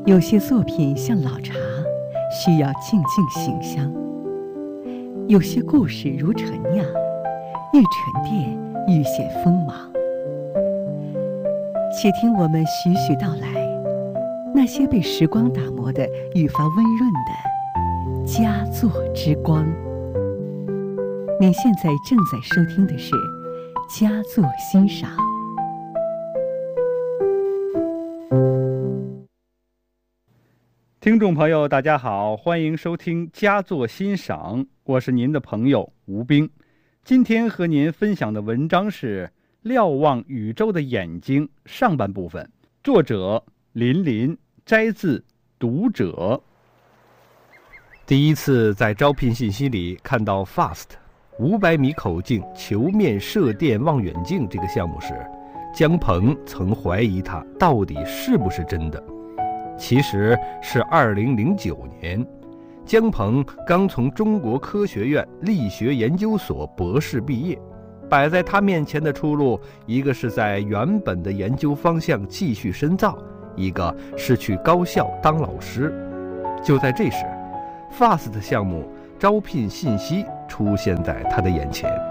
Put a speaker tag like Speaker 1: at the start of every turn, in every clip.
Speaker 1: 有些作品像老茶，需要静静醒香；有些故事如陈酿，愈沉淀愈显锋芒。且听我们徐徐道来，那些被时光打磨的愈发温润的佳作之光。您现在正在收听的是佳作欣赏。
Speaker 2: 听众朋友大家好，欢迎收听佳作欣赏，我是您的朋友吴冰。今天和您分享的文章是瞭望宇宙的眼睛上半部分，作者林林，摘自读者。
Speaker 3: 第一次在招聘信息里看到 FAST 500米口径球面射电望远镜这个项目时，姜鹏曾怀疑它到底是不是真的。其实是2009年，姜鹏刚从中国科学院力学研究所博士毕业，摆在他面前的出路，一个是在原本的研究方向继续深造，一个是去高校当老师。就在这时， FAST 项目招聘信息出现在他的眼前。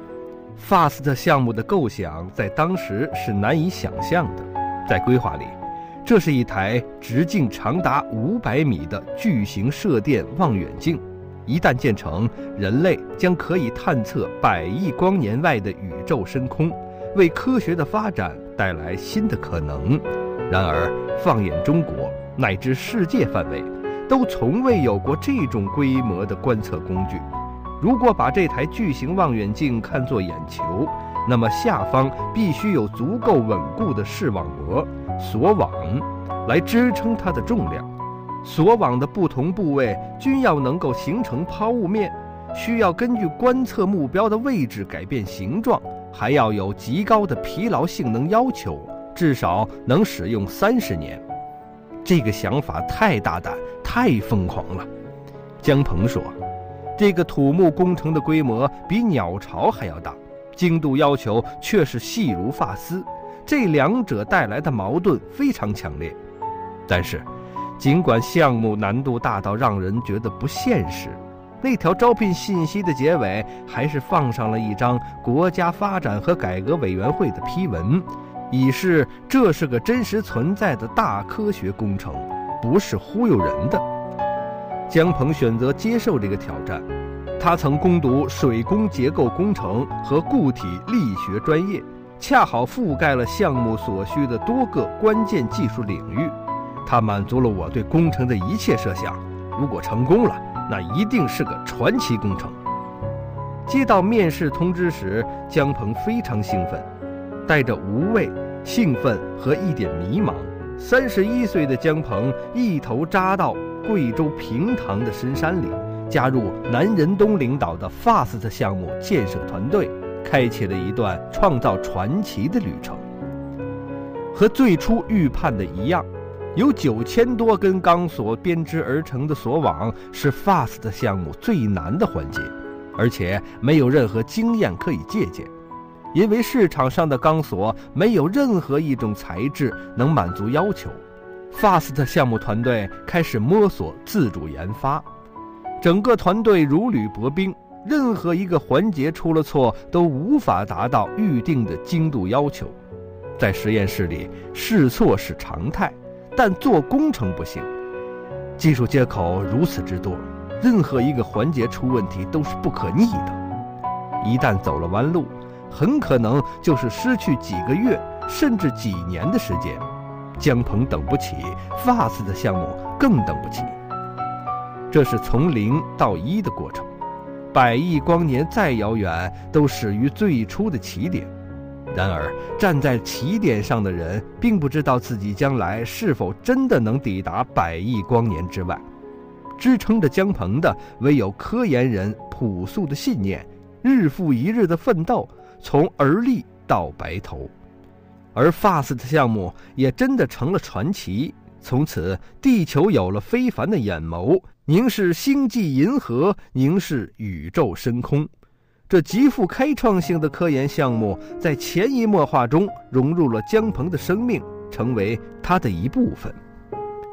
Speaker 3: FAST 项目的构想在当时是难以想象的，在规划里，这是一台直径长达500米的巨型射电望远镜，一旦建成，人类将可以探测100亿光年外的宇宙深空，为科学的发展带来新的可能。然而，放眼中国乃至世界范围，都从未有过这种规模的观测工具。如果把这台巨型望远镜看作眼球，那么下方必须有足够稳固的视网膜锁网来支撑它的重量，锁网的不同部位均要能够形成抛物面，需要根据观测目标的位置改变形状，还要有极高的疲劳性能要求，至少能使用30年。这个想法太大胆，太疯狂了。姜鹏说，这个土木工程的规模比鸟巢还要大，精度要求却是细如发丝，这两者带来的矛盾非常强烈。但是尽管项目难度大到让人觉得不现实，那条招聘信息的结尾还是放上了一张国家发展和改革委员会的批文，以示这是个真实存在的大科学工程，不是忽悠人的。姜鹏选择接受这个挑战，他曾攻读水工结构工程和固体力学专业，恰好覆盖了项目所需的多个关键技术领域。它满足了我对工程的一切设想，如果成功了，那一定是个传奇工程。接到面试通知时，姜鹏非常兴奋，带着无畏、兴奋和一点迷茫。31岁的姜鹏一头扎到贵州平塘的深山里，加入南仁东领导的 FAST 项目建设团队，开启了一段创造传奇的旅程。和最初预判的一样，有9000多根钢索编织而成的锁网是 FAST 项目最难的环节，而且没有任何经验可以借鉴，因为市场上的钢索没有任何一种材质能满足要求。FAST 项目团队开始摸索自主研发，整个团队如履薄冰，任何一个环节出了错都无法达到预定的精度要求。在实验室里，试错是常态，但做工程不行。技术接口如此之多，任何一个环节出问题都是不可逆的。一旦走了弯路，很可能就是失去几个月甚至几年的时间。姜鹏等不起， FAST 的项目更等不起。这是从0到1的过程，100亿光年再遥远都始于最初的起点。然而站在起点上的人并不知道自己将来是否真的能抵达100亿光年之外。支撑着姜鹏的唯有科研人朴素的信念，日复一日的奋斗，从而立到白头。而 FAST 项目也真的成了传奇，从此地球有了非凡的眼眸，凝视星际银河，凝视宇宙深空。这极富开创性的科研项目在潜移默化中融入了姜鹏的生命，成为他的一部分。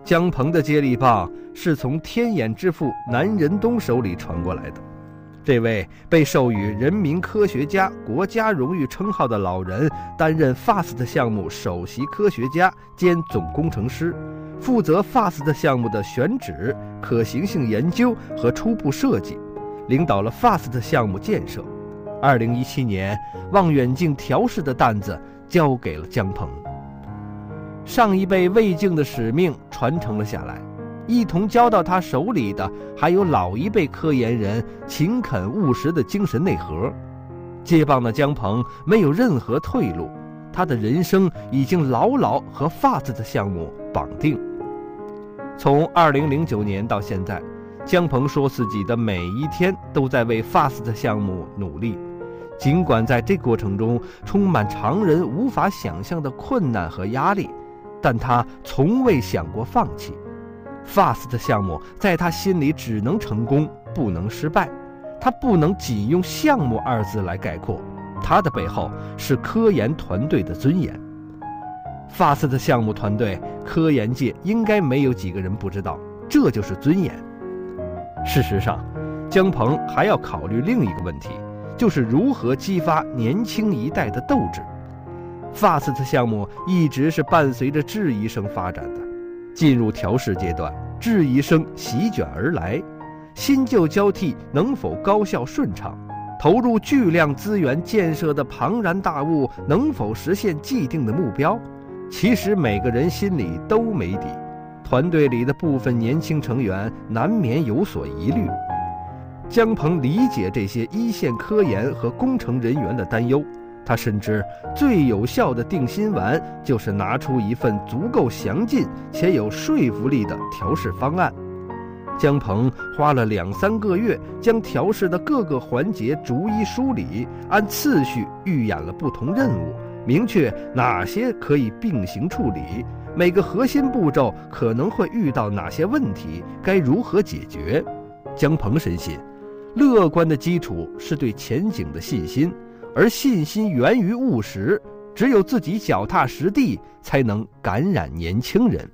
Speaker 3: 姜鹏的接力棒是从天眼之父南仁东手里传过来的。这位被授予人民科学家国家荣誉称号的老人，担任 FAST 项目首席科学家兼总工程师，负责 FAST 项目的选址、可行性研究和初步设计，领导了 FAST 项目建设。2017年，望远镜调试的担子交给了姜鹏。上一辈卫镜的使命传承了下来，一同交到他手里的还有老一辈科研人勤恳务实的精神内核。接棒的姜鹏没有任何退路，他的人生已经牢牢和 FAST 的项目绑定。从2009年到现在，姜鹏说自己的每一天都在为 FAST 的项目努力，尽管在这过程中充满常人无法想象的困难和压力，但他从未想过放弃。FAST 的项目在他心里只能成功，不能失败。他不能仅用项目二字来概括，他的背后是科研团队的尊严。FAST 的项目团队，科研界应该没有几个人不知道，这就是尊严。事实上，姜鹏还要考虑另一个问题，就是如何激发年轻一代的斗志。FAST 项目一直是伴随着质疑声发展的，进入调试阶段，质疑声席卷而来，新旧交替能否高效顺畅？投入巨量资源建设的庞然大物能否实现既定的目标？其实每个人心里都没底，团队里的部分年轻成员难免有所疑虑。姜鹏理解这些一线科研和工程人员的担忧，他深知最有效的定心丸就是拿出一份足够详尽且有说服力的调试方案。姜鹏花了2-3个月，将调试的各个环节逐一梳理，按次序预演了不同任务，明确哪些可以并行处理，每个核心步骤可能会遇到哪些问题，该如何解决。姜鹏深信，乐观的基础是对前景的信心，而信心源于务实，只有自己脚踏实地，才能感染年轻人。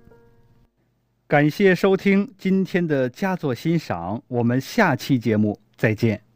Speaker 2: 感谢收听今天的佳作欣赏，我们下期节目再见。